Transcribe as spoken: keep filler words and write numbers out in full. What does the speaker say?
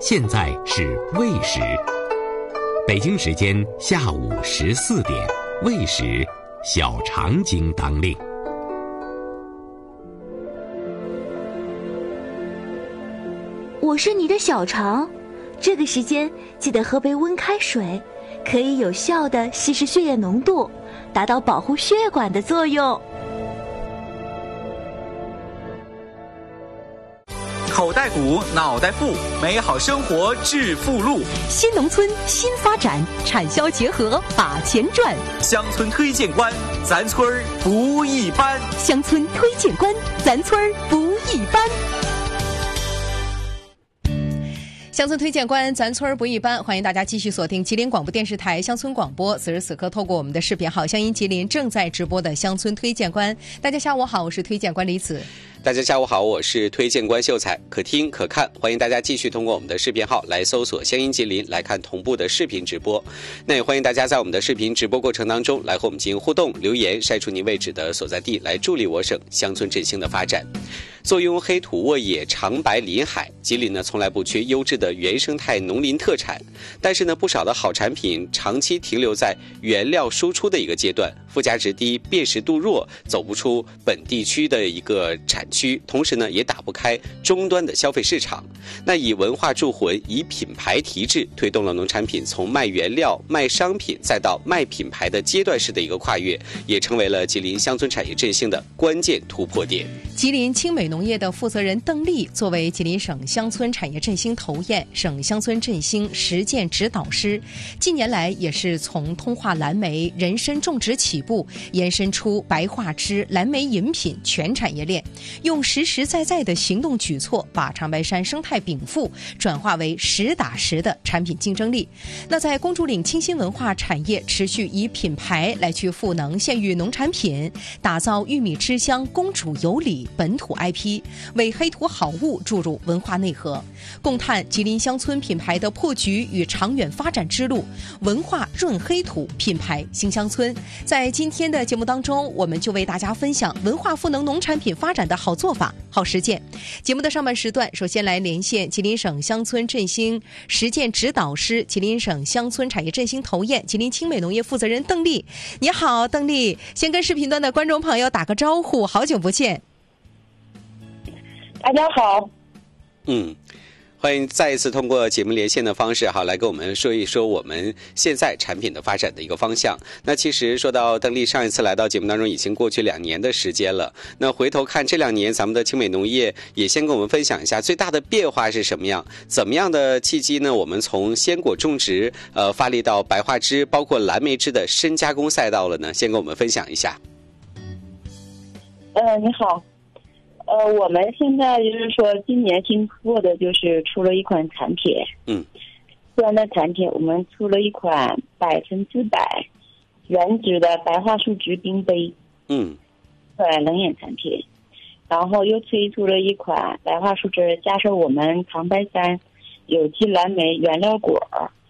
现在是未时，北京时间下午十四点，未时，小肠经当令。 我是你的小肠，这个时间记得喝杯温开水，可以有效地稀释血液浓度，达到保护血管的作用。 口袋鼓，脑袋富，美好生活致富路。 新农村新发展，产销结合把钱赚。 乡村推荐官，咱村儿不一般。 乡村推荐官，咱村儿不一般。乡村推荐官，咱村儿不一般。欢迎大家继续锁定吉林广播电视台乡村广播。此时此刻，透过我们的视频号“乡音吉林”正在直播的乡村推荐官。大家下午好，我是推荐官李子。 大家下午好，我是推荐官秀才，可听可看，欢迎大家继续通过我们的视频号来搜索乡音吉林来看同步的视频直播。那也欢迎大家在我们的视频直播过程当中来和我们进行互动留言，晒出您位置的所在地，来助力我省乡村振兴的发展。坐拥黑土沃野长白林海，吉林呢从来不缺优质的原生态农林特产，但是呢不少的好产品长期停留在原料输出的一个阶段，附加值低，辨识度弱，走不出本地区的一个产区，同时呢也打不开终端的消费市场。那以文化铸魂，以品牌提质，推动了农产品从卖原料、卖商品再到卖品牌的阶段式的一个跨越，也成为了吉林乡村产业振兴的关键突破点。 吉林青美农业的负责人邓丽作为吉林省乡村产业振兴头雁、省乡村振兴实践指导师，近年来也是从通化蓝莓人参种植起步，延伸出白化枝、蓝莓饮品全产业链，用实实在在的行动举措，把长白山生态禀赋转化为实打实的产品竞争力。那在公主岭清新文化产业持续以品牌来去赋能县域农产品，打造玉米吃香、公主有礼本土 I P， 为黑土好物注入文化内核，共探吉林乡村品牌的破局与长远发展之路。文化润黑土，品牌兴乡村。在今天的节目当中，我们就为大家分享文化赋能农产品发展的好做法、好实践。节目的上半时段，首先来连线吉林省乡村振兴实践指导师、吉林省乡村产业振兴头雁、吉林青美农业负责人邓丽。你好，邓丽，先跟视频端的观众朋友打个招呼，好久不见。 大家好。 嗯，欢迎再一次通过节目连线的方式哈，来跟我们说一说我们现在产品的发展的一个方向。那其实说到邓丽上一次来到节目当中已经过去两年的时间了，那回头看这两年咱们的青美农业也先跟我们分享一下最大的变化是什么样，怎么样的契机呢？我们从鲜果种植呃发力到白化枝包括蓝莓汁的深加工赛道了呢，先跟我们分享一下。 呃你好，呃，我们现在就是说，今年新做的就是出了一款产品， 嗯， 这样的产品我们出了一款百分之百原汁的白桦树汁冰杯， 嗯， 对，冷饮产品，然后又推出了一款白桦树汁加上我们长白山有机蓝莓原料果